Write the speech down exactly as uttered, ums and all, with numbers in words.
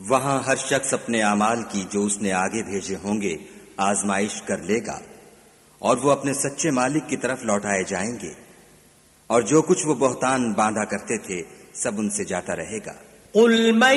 वहां हर शख्स अपने अमाल की जो उसने आगे भेजे होंगे आजमाइश कर लेगा और वो अपने सच्चे मालिक की तरफ लौटाए जाएंगे, और जो कुछ वो बहतान बांधा करते थे सब उनसे जाता रहेगा।